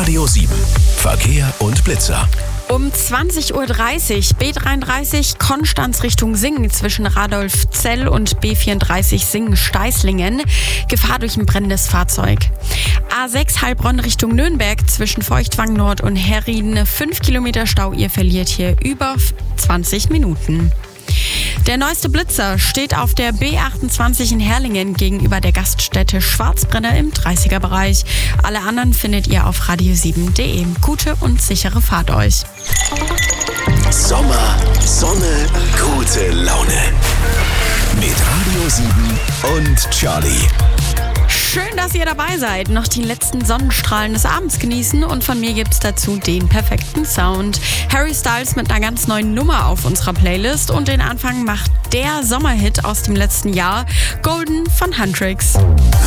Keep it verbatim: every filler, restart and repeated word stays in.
Radio sieben. Verkehr und Blitzer. Um zwanzig Uhr dreißig, B dreiunddreißig, Konstanz Richtung Singen zwischen Radolfzell und B vierunddreißig Singen-Steißlingen. Gefahr durch ein brennendes Fahrzeug. A sechs Heilbronn Richtung Nürnberg zwischen Feuchtwang Nord und Herrieden. fünf Kilometer Stau, ihr verliert hier über zwanzig Minuten. Der neueste Blitzer steht auf der B achtundzwanzig in Herrlingen gegenüber der Gaststätte Schwarzbrenner im dreißiger-Bereich. Alle anderen findet ihr auf radio sieben punkt de. Gute und sichere Fahrt euch. Sommer, Sonne, gute Laune. Mit Radio sieben und Charlie. Schön, dass ihr dabei seid. Noch die letzten Sonnenstrahlen des Abends genießen und von mir gibt's dazu den perfekten Sound. Harry Styles mit einer ganz neuen Nummer auf unserer Playlist und den Anfang macht der Sommerhit aus dem letzten Jahr, Golden von Huntrix.